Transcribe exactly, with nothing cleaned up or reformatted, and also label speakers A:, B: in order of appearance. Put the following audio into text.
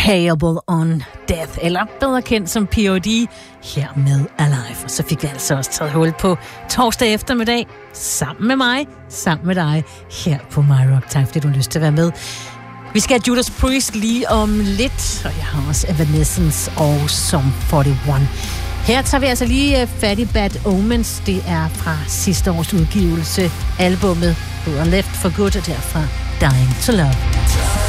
A: Payable on Death, eller bedre kendt som P O D, her med Alive. Og så fik vi altså også taget hul på torsdag eftermiddag, sammen med mig, sammen med dig, her på My Rock. Tak fordi du har lyst til at være med. Vi skal have Judas Priest lige om lidt, og jeg har også Evanescence og Sum enogfyrre. Her tager vi altså lige fat i Bad Omens. Det er fra sidste års udgivelse. Albummet hedder Left for Good, og derfra Dying to Love.